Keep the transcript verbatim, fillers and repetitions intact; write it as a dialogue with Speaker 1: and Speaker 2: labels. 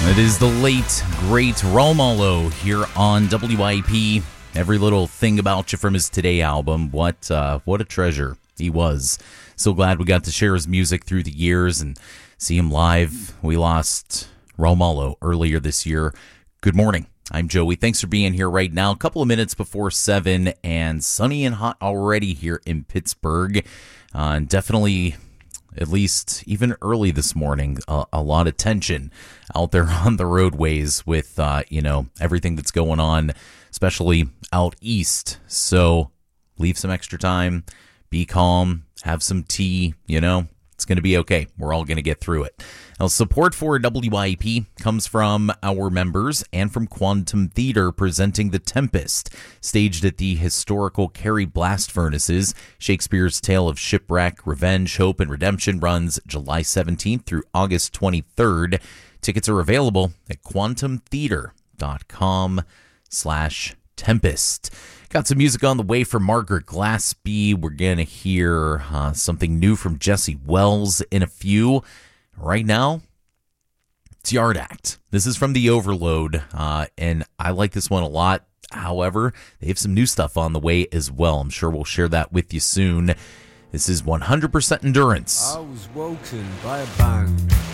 Speaker 1: It is the late, great Raul Malo here on W I P. Every little thing about you from his Today album. What uh, what a treasure he was. So glad we got to share his music through the years and see him live. We lost Raul Malo earlier this year. Good morning. I'm Joey. Thanks for being here right now. A couple of minutes before seven, and sunny and hot already here in Pittsburgh. Uh, and definitely, at least even early this morning, a, a lot of tension out there on the roadways with, uh, you know, everything that's going on, especially out east. So leave some extra time, be calm, have some tea, you know, it's going to be okay. We're all going to get through it. Now, support for W I P comes from our members and from Quantum Theater presenting The Tempest, staged at the historical Carey Blast Furnaces. Shakespeare's tale of shipwreck, revenge, hope, and redemption runs July seventeenth through August twenty-third. Tickets are available at quantum theater dot com slash tempest. Got some music on the way from Margaret Glaspie. We're going to hear uh, something new from Jesse Wells in a few. Right now, it's Yard Act. This is from The Overload, uh, and I like this one a lot. However, they have some new stuff on the way as well. I'm sure we'll share that with you soon. This is one hundred percent Endurance.
Speaker 2: I was woken by a bang.